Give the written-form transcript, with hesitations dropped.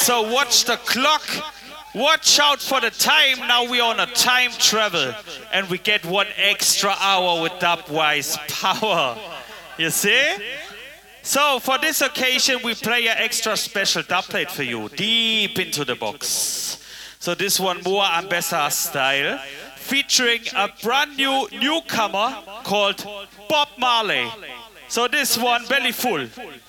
so watch the clock. Watch out for the time. Now we're on a time travel. And we get 1 extra hour with Dubwise power. You see? So for this occasion, we play an extra special dub plate for you. Deep into the box. So this one more Ambassador style. Featuring a brand new newcomer called Bob Marley. So this one belly full.